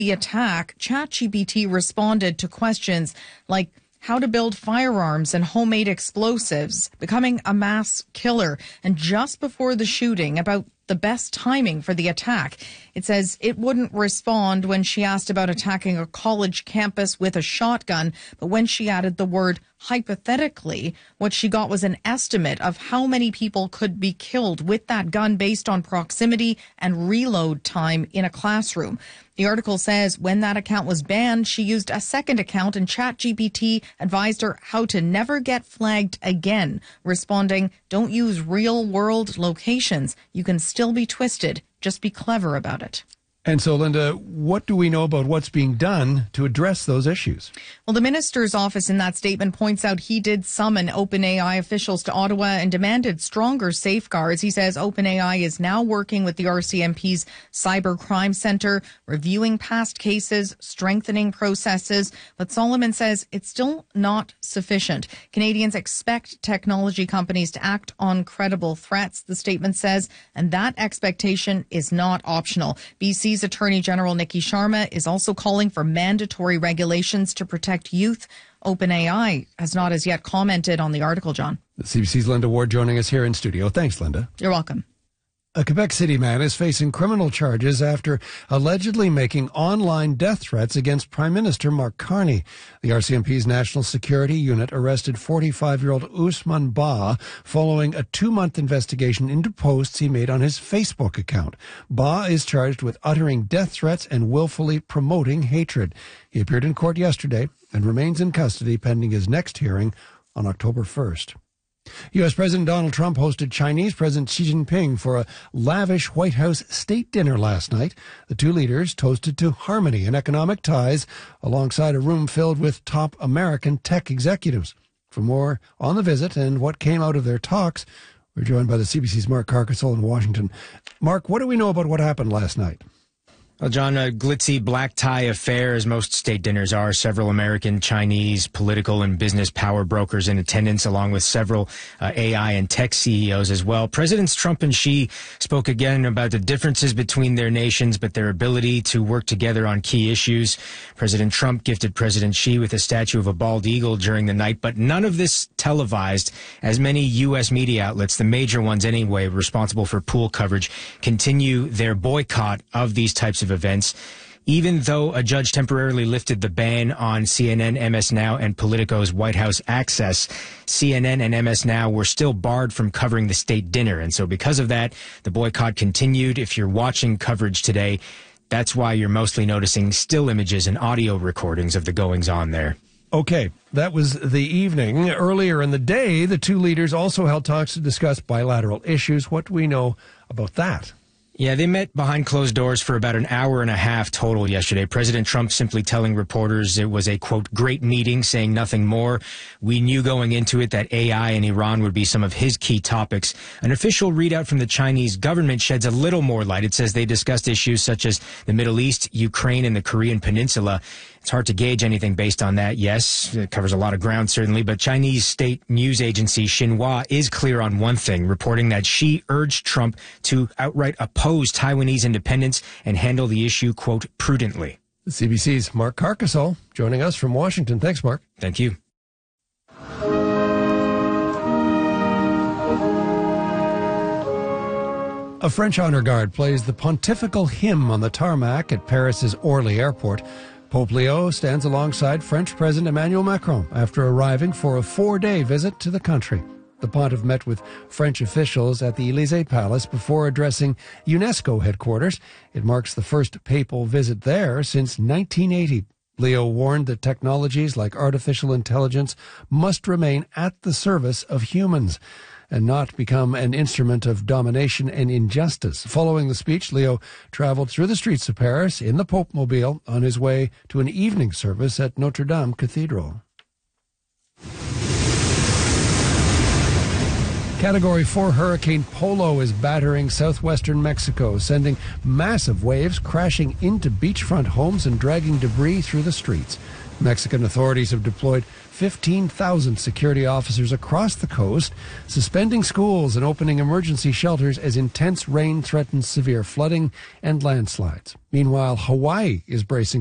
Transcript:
the attack, ChatGPT responded to questions like how to build firearms and homemade explosives, becoming a mass killer, and just before the shooting, about the best timing for the attack. It says it wouldn't respond when she asked about attacking a college campus with a shotgun, but when she added the word hypothetically, what she got was an estimate of how many people could be killed with that gun based on proximity and reload time in a classroom. The article says when that account was banned, she used a second account and ChatGPT advised her how to never get flagged again, responding, "Don't use real world locations. You can still be twisted. Just be clever about it." And so, Linda, what do we know about what's being done to address those issues? Well, the minister's office in that statement points out he did summon OpenAI officials to Ottawa and demanded stronger safeguards. He says OpenAI is now working with the RCMP's Cyber Crime Center, reviewing past cases, strengthening processes. But Solomon says it's still not sufficient. Canadians expect technology companies to act on credible threats, the statement says, and that expectation is not optional. BC's Attorney General Nikki Sharma is also calling for mandatory regulations to protect youth. OpenAI has not as yet commented on the article, John. The CBC's Linda Ward joining us here in studio. Thanks, Linda. You're welcome. A Quebec City man is facing criminal charges after allegedly making online death threats against Prime Minister Mark Carney. The RCMP's National Security Unit arrested 45-year-old Ousmane Ba following a 2-month investigation into posts he made on his Facebook account. Ba is charged with uttering death threats and willfully promoting hatred. He appeared in court yesterday and remains in custody pending his next hearing on October 1st. U.S. President Donald Trump hosted Chinese President Xi Jinping for a lavish White House state dinner last night. The two leaders toasted to harmony and economic ties alongside a room filled with top American tech executives. For more on the visit and what came out of their talks, we're joined by the CBC's Mark Carcassol in Washington. Mark, what do we know about what happened last night? Well, John, a glitzy black tie affair, as most state dinners are. Several American, Chinese, political and business power brokers in attendance, along with several AI and tech CEOs as well. Presidents Trump and Xi spoke again about the differences between their nations, but their ability to work together on key issues. President Trump gifted President Xi with a statue of a bald eagle during the night, but none of this televised, as many U.S. media outlets, the major ones anyway, responsible for pool coverage, continue their boycott of these types of events. Even though a judge temporarily lifted the ban on CNN, MS Now, and Politico's White House access, CNN and MS Now were still barred from covering the state dinner. And so because of that, the boycott continued. If you're watching coverage today, that's why you're mostly noticing still images and audio recordings of the goings-on there. Okay, that was the evening. Earlier in the day, the two leaders also held talks to discuss bilateral issues. What do we know about that? Yeah, they met behind closed doors for about an hour and a half total yesterday. President Trump simply telling reporters it was a, quote, great meeting, saying nothing more. We knew going into it that AI and Iran would be some of his key topics. An official readout from the Chinese government sheds a little more light. It says they discussed issues such as the Middle East, Ukraine, and the Korean Peninsula. It's hard to gauge anything based on that. Yes, it covers a lot of ground, certainly, but Chinese state news agency Xinhua is clear on one thing, reporting that Xi urged Trump to outright oppose Taiwanese independence and handle the issue, quote, prudently. The CBC's Mark Carcassol joining us from Washington. Thanks, Mark. Thank you. A French honor guard plays the pontifical hymn on the tarmac at Paris's Orly Airport. Pope Leo stands alongside French President Emmanuel Macron after arriving for a 4-day visit to the country. The pontiff met with French officials at the Élysée Palace before addressing UNESCO headquarters. It marks the first papal visit there since 1980. Leo warned that technologies like artificial intelligence must remain at the service of humans and not become an instrument of domination and injustice. Following the speech, Leo traveled through the streets of Paris in the Pope-mobile on his way to an evening service at Notre Dame Cathedral. Category 4 Hurricane Polo is battering southwestern Mexico, sending massive waves crashing into beachfront homes and dragging debris through the streets. Mexican authorities have deployed 15,000 security officers across the coast, suspending schools and opening emergency shelters as intense rain threatens severe flooding and landslides. Meanwhile, Hawaii is bracing